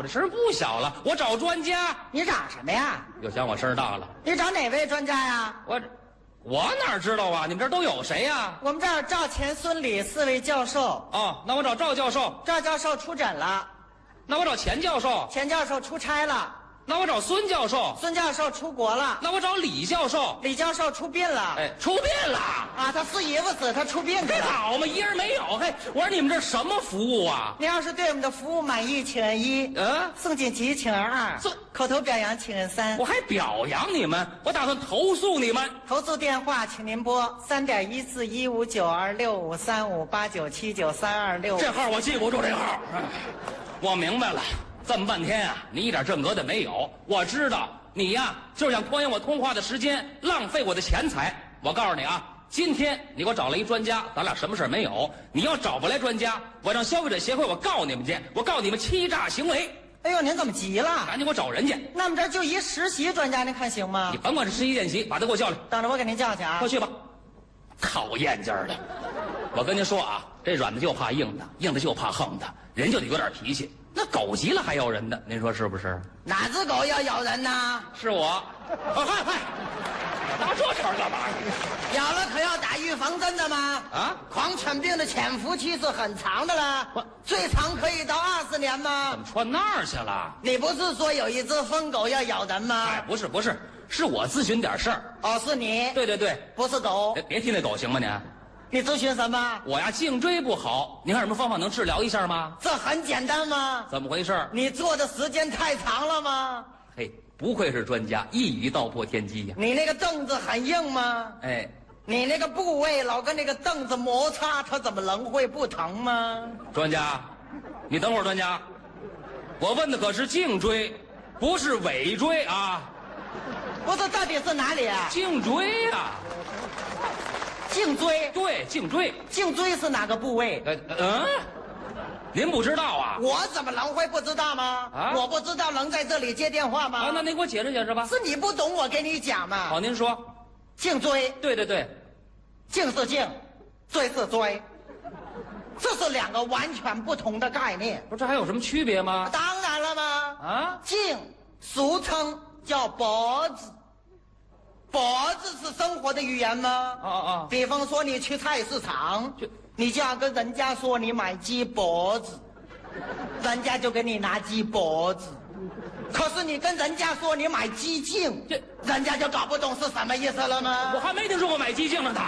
这声不小了，我找专家。 你找什么呀？ 又嫌我声大了。 你找哪位专家呀？ 我哪知道啊？你们这儿都有谁呀？ 我们这儿赵钱孙李4位教授。 哦，那我找赵教授。 赵教授出诊了。 那我找钱教授。 钱教授出差了。 那我找孙教授。 孙教授出国了。 那我找李教授。 李教授出殡了。 哎，出殡了啊！他四姨夫死，他出殡去了。 好嘛，一人没有。嘿，我说你们这什么服务啊？ 您要是对我们的服务满意，请按1；送锦旗，请按2；口头表扬，请按3。 我还表扬你们，我打算投诉你们。 投诉电话，请您拨3.14159265358979326。 这号我记不住这号。我明白了。这么半天啊，你一点正格的没有。我知道你呀，就是想拖延我通话的时间，浪费我的钱财。我告诉你啊，今天你给我找了一专家，咱俩什么事没有。你要找不来专家，我让消费者协会我告你们去，我告你们欺诈行为。 哎呦，您怎么急了？ 赶紧给我找人去。 那么这就一实习专家，您看行吗？ 你甭管是实习见习，把他给我叫来。 等着我给您叫去啊。 快去吧。讨厌劲儿的。我跟您说啊，这软的就怕硬的，硬的就怕横的，人就得有点脾气。那狗急了还咬人的，您说是不是？ 哪只狗要咬人呢？ 是我。嗨，打这茬干嘛？ 咬了可要打预防针的吗？ 啊， 狂犬病的潜伏期是很长的了，最长可以到20年吗？ 怎么穿那儿去了？ 你不是说有一只疯狗要咬人吗？ 哎，不是，是我咨询点事儿。 哦，是你？ 对， 不是狗。 别提那狗行吗您？ 你咨询什么？ 我呀颈椎不好，您看有什么方法能治疗一下吗？ 这很简单吗？ 怎么回事？ 你坐的时间太长了吗？ 嘿，不愧是专家，一语道破天机呀。 你那个凳子很硬吗？ 哎， 你那个部位老跟那个凳子摩擦，它怎么能会不疼吗？ 专家，你等会儿，专家，我问的可是颈椎，不是尾椎啊。 不是，到底是哪里啊？ 颈椎呀。 颈椎？ 对，颈椎。 颈椎是哪个部位？ 您不知道啊？ 我怎么能会不知道吗？ 啊， 我不知道能在这里接电话吗？ 啊，那您给我解释解释吧。 是你不懂，我给你讲嘛。 好，您说。 颈椎。 对， 颈是颈，椎是椎，这是两个完全不同的概念。 不是这还有什么区别吗？ 当然了吗？ 啊， 颈俗称叫脖子。脖子是生活的语言吗？ 啊！ 比方说你去菜市场，你就要跟人家说你买鸡脖子，人家就给你拿鸡脖子。可是你跟人家说你买鸡颈，人家就搞不懂是什么意思了吗？ 我还没听说过买鸡颈的呢。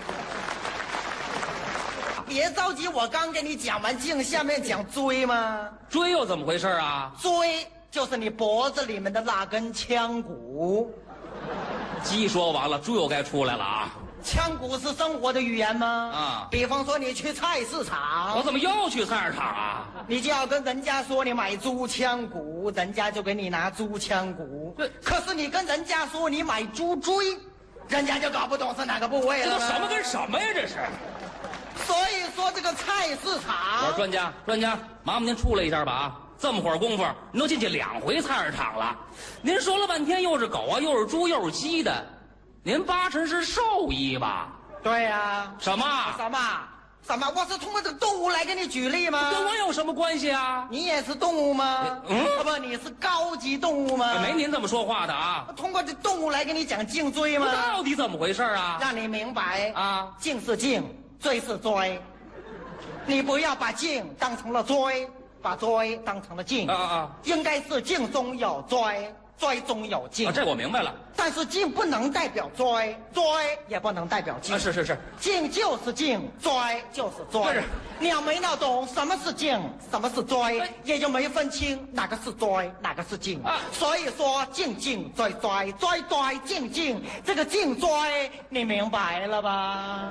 别着急，我刚给你讲完颈，下面讲椎吗？ 椎又怎么回事啊？ 椎就是你脖子里面的那根腔骨。 鸡说完了，猪又该出来了啊！ 腔骨是生活的语言吗？ 啊， 比方说你去菜市场， 我怎么又去菜市场啊？ 你就要跟人家说你买猪腔骨，人家就给你拿猪腔骨。可是你跟人家说你买猪椎，人家就搞不懂是哪个部位了。 这都什么跟什么呀？这是。 所以说这个菜市场， 我说专家，麻烦您出来一下吧啊！这么会儿功夫，您都进去2回菜市场了，您说了半天又是狗啊，又是猪，又是鸡的，您八成是兽医吧？ 对呀。 什么？ 我是通过这个动物来给你举例吗？ 跟我有什么关系啊？ 你也是动物吗？不，你是高级动物吗？ 没您这么说话的啊！ 通过这动物来给你讲颈椎吗？ 到底怎么回事啊？ 让你明白啊， 颈是颈，椎是椎，你不要把颈当成了椎，把椎当成了颈。应该是颈中有椎，椎中有颈。 这我明白了。 但是颈不能代表椎，椎也不能代表颈。 是， 颈就是颈，椎就是椎。 是， 你要没闹懂什么是颈，什么是椎，也就没分清哪个是椎，哪个是颈。所以说颈椎，颈，这个颈椎你明白了吧？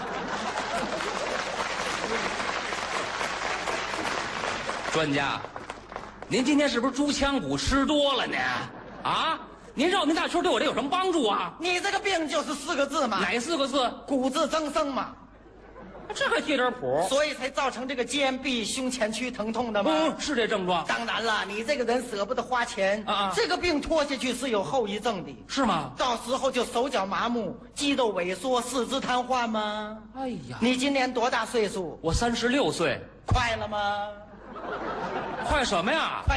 专家，您今天是不是猪腔骨吃多了呢？啊，您绕您大圈对我这有什么帮助啊？ 你这个病就是4个字嘛。 哪4个字？ 骨质增生嘛。 这还贴点谱， 所以才造成这个肩臂、胸前区疼痛的吗？ 是这症状。 当然了，你这个人舍不得花钱啊， 这个病拖下去是有后遗症的。 是吗？ 到时候就手脚麻木、肌肉萎缩、四肢瘫痪吗？ 哎呀， 你今年多大岁数？ 我36岁。 快了吗？ 快什么呀？